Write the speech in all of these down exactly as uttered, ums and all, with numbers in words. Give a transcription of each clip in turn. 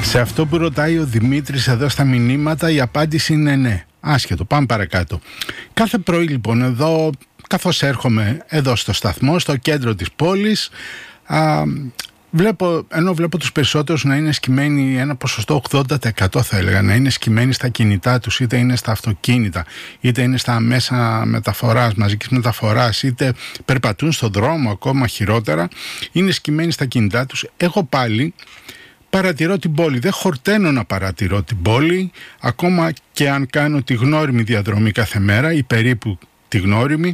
Σε αυτό που ρωτάει ο Δημήτρης εδώ στα μηνύματα, η απάντηση είναι ναι. Άσχετο, πάμε παρακάτω. Κάθε πρωί λοιπόν εδώ, καθώς έρχομαι εδώ στο σταθμό, στο κέντρο της πόλης, α, βλέπω, ενώ βλέπω τους περισσότερους να είναι σκυμμένοι, ένα ποσοστό ογδόντα τοις εκατό θα έλεγα, να είναι σκυμμένοι στα κινητά τους, είτε είναι στα αυτοκίνητα, είτε είναι στα μέσα μεταφοράς, μαζικής μεταφοράς, είτε περπατούν στον δρόμο, ακόμα χειρότερα, είναι σκυμμένοι στα κινητά τους. Εγώ πάλι παρατηρώ την πόλη, δεν χορταίνω να παρατηρώ την πόλη, ακόμα και αν κάνω τη γνώριμη διαδρομή κάθε μέρα ή περίπου τη γνώριμη,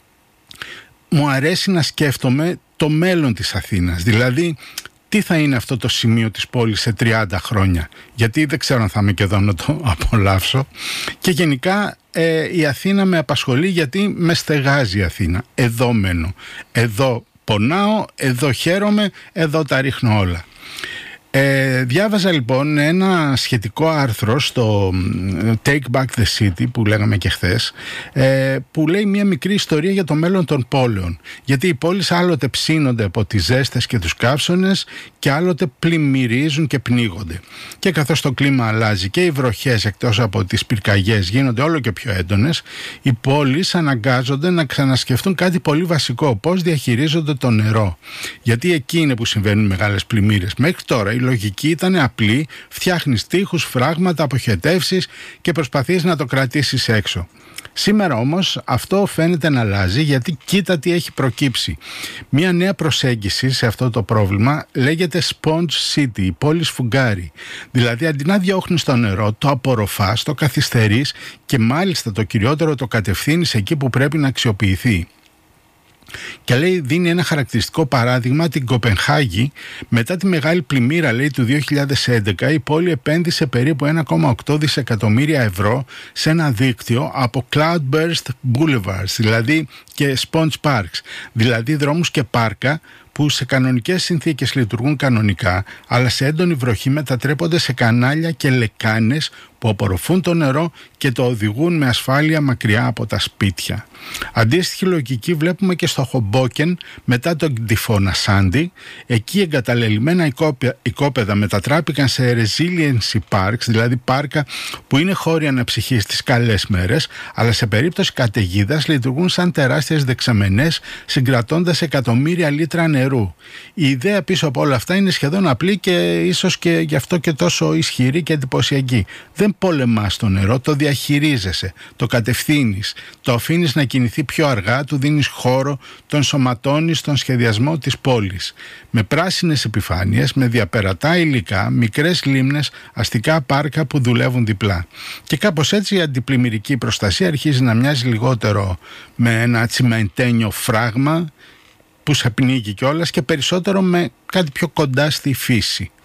μου αρέσει να σκέφτομαι το μέλλον της Αθήνας, δηλαδή τι θα είναι αυτό το σημείο της πόλης σε τριάντα χρόνια, γιατί δεν ξέρω αν θα είμαι και εδώ να το απολαύσω, και γενικά ε, η Αθήνα με απασχολεί γιατί με στεγάζει η Αθήνα, εδώ μένω, εδώ πονάω, εδώ χαίρομαι, εδώ τα ρίχνω όλα. Ε, διάβαζα λοιπόν ένα σχετικό άρθρο στο Take Back the City που λέγαμε και χθες, ε, που λέει μια μικρή ιστορία για το μέλλον των πόλεων, γιατί οι πόλεις άλλοτε ψήνονται από τις ζέστες και τους καύσονες και άλλοτε πλημμυρίζουν και πνίγονται, και καθώς το κλίμα αλλάζει και οι βροχές εκτός από τις πυρκαγιές γίνονται όλο και πιο έντονες, οι πόλεις αναγκάζονται να ξανασκεφτούν κάτι πολύ βασικό: πώς διαχειρίζονται το νερό, γιατί εκεί είναι που συμβαίνουν μεγάλες πλημμύρες. Μέχρι τώρα η λογική ήταν απλή: φτιάχνεις τοίχους, φράγματα, αποχετεύσεις και προσπαθείς να το κρατήσεις έξω. Σήμερα όμως αυτό φαίνεται να αλλάζει, γιατί κοίτα τι έχει προκύψει. Μια νέα προσέγγιση σε αυτό το πρόβλημα λέγεται Sponge City, η πόλη σφουγγάρι. Δηλαδή αντί να διώχνεις το νερό, το απορροφάς, το καθυστερείς και μάλιστα το κυριότερο, το κατευθύνεις εκεί που πρέπει να αξιοποιηθεί. Και λέει, δίνει ένα χαρακτηριστικό παράδειγμα, την Κοπενχάγη. Μετά τη μεγάλη πλημμύρα, λέει, του δύο χιλιάδες έντεκα, η πόλη επένδυσε περίπου ένα κόμμα οκτώ δισεκατομμύρια ευρώ σε ένα δίκτυο από Cloudburst Boulevards, δηλαδή και Sponge Parks, δηλαδή δρόμους και πάρκα που σε κανονικές συνθήκες λειτουργούν κανονικά, αλλά σε έντονη βροχή μετατρέπονται σε κανάλια και λεκάνες που απορροφούν το νερό και το οδηγούν με ασφάλεια μακριά από τα σπίτια. Αντίστοιχη λογική βλέπουμε και στο Χομπόκεν μετά τον τυφώνα Σάντι. Εκεί εγκαταλελειμμένα οικόπεδα μετατράπηκαν σε resiliency parks, δηλαδή πάρκα που είναι χώροι αναψυχής στις καλές μέρες, αλλά σε περίπτωση καταιγίδας λειτουργούν σαν τεράστιες δεξαμενές, συγκρατώντας εκατομμύρια λίτρα νερού. Η ιδέα πίσω από όλα αυτά είναι σχεδόν απλή και ίσως και γι' αυτό και τόσο ισχυρή και εντυπωσιακή. Δεν πολεμάς το νερό, το διαχειρίζεσαι, το κατευθύνεις, το αφήνεις να κινηθεί πιο αργά, του δίνεις χώρο, τον σωματώνεις στον σχεδιασμό της πόλης. Με πράσινες επιφάνειες, με διαπερατά υλικά, μικρές λίμνες, αστικά πάρκα που δουλεύουν διπλά. Και κάπως έτσι η αντιπλημμυρική προστασία αρχίζει να μοιάζει λιγότερο με ένα τσιμεντένιο φράγμα που σε πνίγει κιόλας και περισσότερο με κάτι πιο κοντά στη φύση.